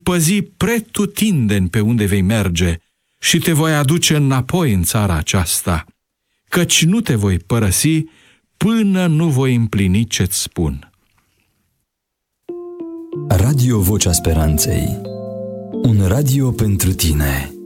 păzi pretutindeni pe unde vei merge și te voi aduce înapoi în țara aceasta, căci nu te voi părăsi până nu voi împlini ce-ți spun. Radio Vocea Speranței. Un radio pentru tine.